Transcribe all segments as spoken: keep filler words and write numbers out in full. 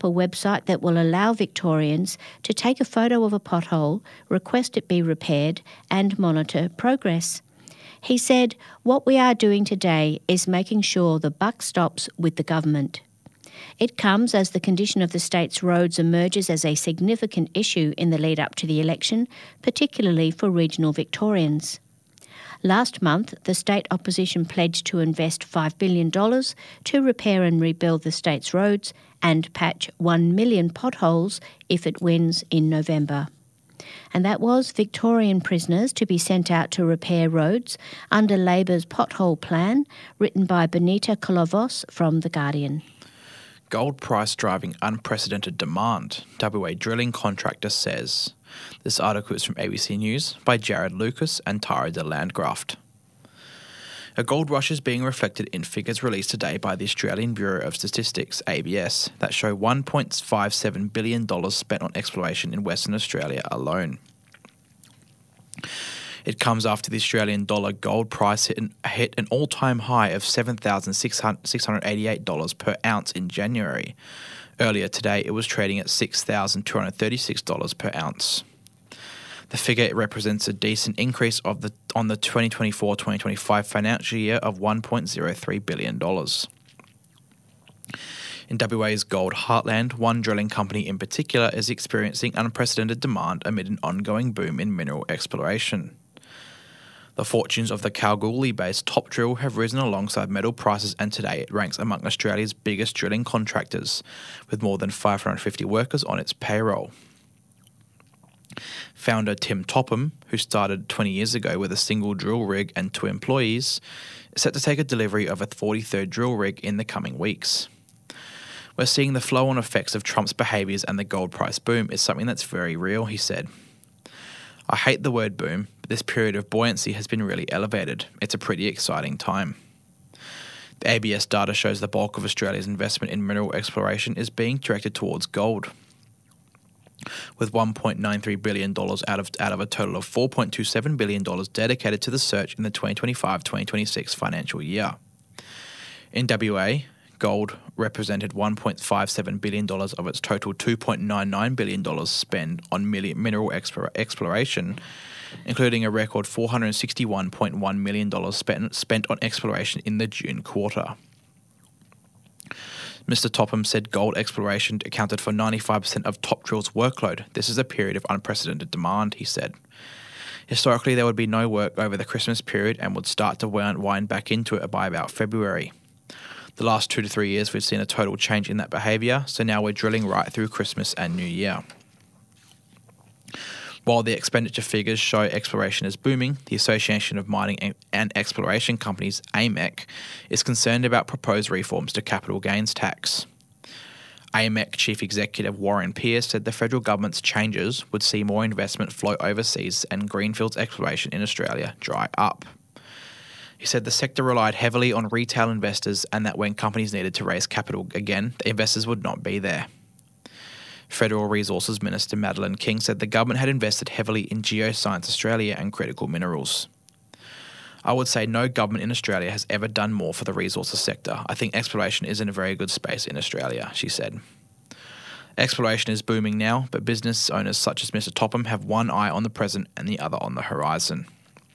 up a website that will allow Victorians to take a photo of a pothole, request it be repaired, and monitor progress. He said, "What we are doing today is making sure the buck stops with the government." It comes as the condition of the state's roads emerges as a significant issue in the lead up to the election, particularly for regional Victorians. Last month, the state opposition pledged to invest five billion dollars to repair and rebuild the state's roads and patch one million potholes if it wins in November. And that was Victorian prisoners to be sent out to repair roads under Labor's pothole plan, written by Benita Kolovos from The Guardian. Gold price driving unprecedented demand, W A drilling contractor says. This article is from A B C News by Jared Lucas and Tara de Landgraft. A gold rush is being reflected in figures released today by the Australian Bureau of Statistics, A B S, that show one point five seven billion dollars spent on exploration in Western Australia alone. It comes after the Australian dollar gold price hit an, hit an all-time high of seven thousand six hundred eighty-eight dollars per ounce in January. Earlier today, it was trading at six thousand two hundred thirty-six dollars per ounce. The figure represents a decent increase of the on the twenty twenty-four twenty twenty-five financial year of one point zero three billion dollars. In W A's gold heartland, one drilling company in particular is experiencing unprecedented demand amid an ongoing boom in mineral exploration. The fortunes of the Kalgoorlie-based Top Drill have risen alongside metal prices, and today it ranks among Australia's biggest drilling contractors, with more than five hundred fifty workers on its payroll. Founder Tim Topham, who started twenty years ago with a single drill rig and two employees, is set to take a delivery of a forty-third drill rig in the coming weeks. "We're seeing the flow-on effects of Trump's behaviours, and the gold price boom is something that's very real," he said. "I hate the word boom, but this period of buoyancy has been really elevated. It's a pretty exciting time." The A B S data shows the bulk of Australia's investment in mineral exploration is being directed towards gold, with one point nine three billion dollars out of out of a total of four point two seven billion dollars dedicated to the search in the twenty twenty-five twenty twenty-six financial year. In W A, gold represented one point five seven billion dollars of its total two point nine nine billion dollars spent on mineral exploration, including a record four hundred sixty-one point one million dollars spent, spent on exploration in the June quarter. Mister Topham said gold exploration accounted for ninety-five percent of Top Drill's workload. "This is a period of unprecedented demand," he said. "Historically, there would be no work over the Christmas period and would start to wind back into it by about February. The last two to three years, we've seen a total change in that behaviour, so now we're drilling right through Christmas and New Year." While the expenditure figures show exploration is booming, the Association of Mining and Exploration Companies, A M E C, is concerned about proposed reforms to capital gains tax. A M E C Chief Executive Warren Pearce said the federal government's changes would see more investment flow overseas and greenfields exploration in Australia dry up. He said the sector relied heavily on retail investors, and that when companies needed to raise capital again, the investors would not be there. Federal Resources Minister Madeleine King said the government had invested heavily in Geoscience Australia and critical minerals. "I would say no government in Australia has ever done more for the resources sector. I think exploration is in a very good space in Australia," she said. Exploration is booming now, but business owners such as Mister Topham have one eye on the present and the other on the horizon.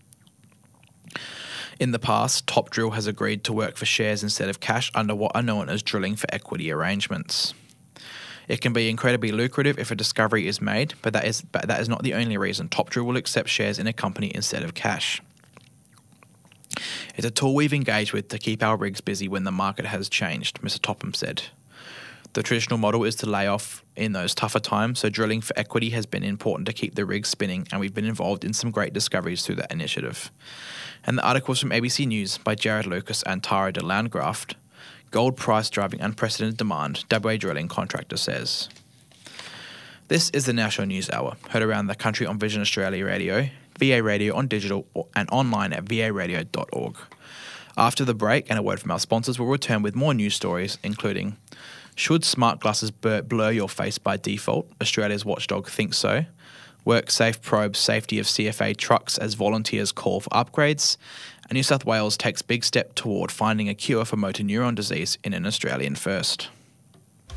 In the past, Top Drill has agreed to work for shares instead of cash under what are known as drilling for equity arrangements. It can be incredibly lucrative if a discovery is made, but that is but that is not the only reason Top Drill will accept shares in a company instead of cash. "It's a tool we've engaged with to keep our rigs busy when the market has changed," Mister Topham said. "The traditional model is to lay off in those tougher times, so drilling for equity has been important to keep the rigs spinning, and we've been involved in some great discoveries through that initiative." And the article is from A B C News by Jared Lucas and Tara de Landgraft. Gold price driving unprecedented demand, W A drilling contractor says. This is the National News Hour, heard around the country on Vision Australia Radio, V A Radio on digital, and online at v a radio dot org. After the break and a word from our sponsors, we'll return with more news stories, including: should smart glasses blur your face by default? Australia's watchdog thinks so. WorkSafe probes safety of C F A trucks as volunteers call for upgrades. And New South Wales takes big step toward finding a cure for motor neuron disease in an Australian first.